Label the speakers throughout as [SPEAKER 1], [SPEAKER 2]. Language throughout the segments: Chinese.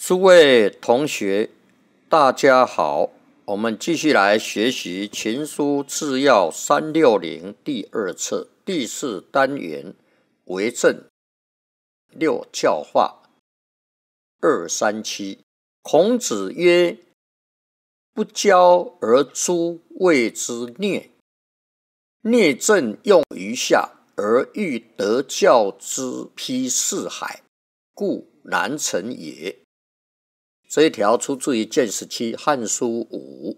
[SPEAKER 1] 诸位同学，大家好，我们继续来学习《秦书治要360》第2册第4单元为政6教化237。孔子曰：不教而诛，谓之孽。孽正用于下，而欲得教之披四海，故难成也。这一条出自于《谏17》汉书5。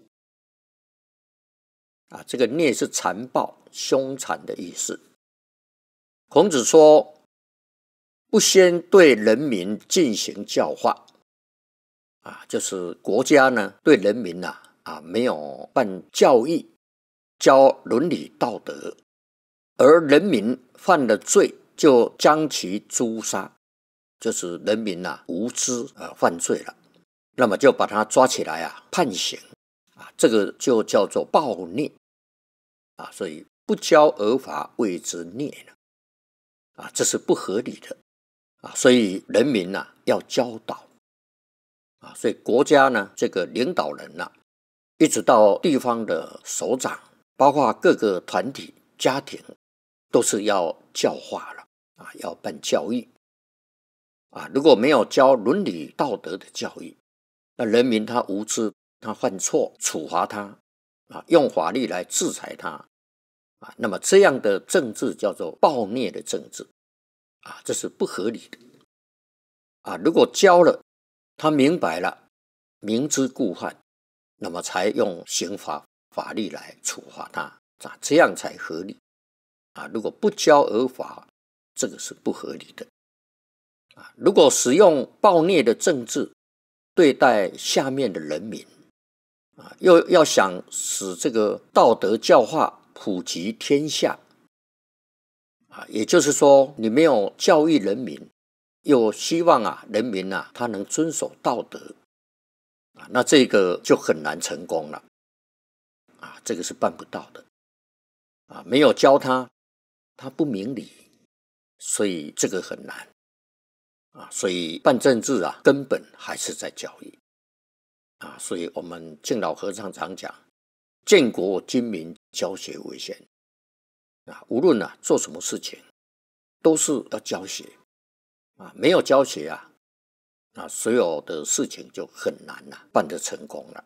[SPEAKER 1] 这个孽是残暴、凶残的意思。孔子说，不先对人民进行教化，就是国家呢对人民没有办教育，教伦理道德，而人民犯了罪，就将其诛杀，就是人民无知犯罪了。那么就把他抓起来判刑这个就叫做暴虐所以不教而罚，谓之孽这是不合理的所以人民要教导所以国家呢这个领导人一直到地方的首长，包括各个团体家庭，都是要教化了要办教育如果没有教伦理道德的教育，那人民他无知，他犯错，处罚他用法律来制裁他那么这样的政治叫做暴虐的政治这是不合理的如果教了，他明白了，明知故犯，那么才用刑法法律来处罚他这样才合理如果不教而罚，这个是不合理的如果使用暴虐的政治对待下面的人民又要想使这个道德教化普及天下也就是说你没有教育人民，又希望人民他能遵守道德那这个就很难成功了这个是办不到的没有教他不明理，所以这个很难所以办政治根本还是在教育所以我们敬老和尚常讲，建国精民，教学为先无论做什么事情都是要教学没有教学所有的事情就很难办得成功了。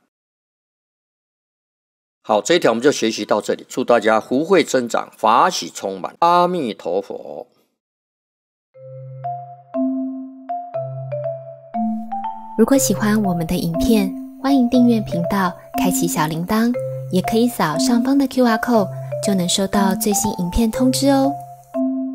[SPEAKER 1] 好，这一条我们就学习到这里，祝大家福慧增长，法喜充满，阿弥陀佛。
[SPEAKER 2] 如果喜欢我们的影片，欢迎订阅频道，开启小铃铛，也可以扫上方的 QR code， 就能收到最新影片通知哦。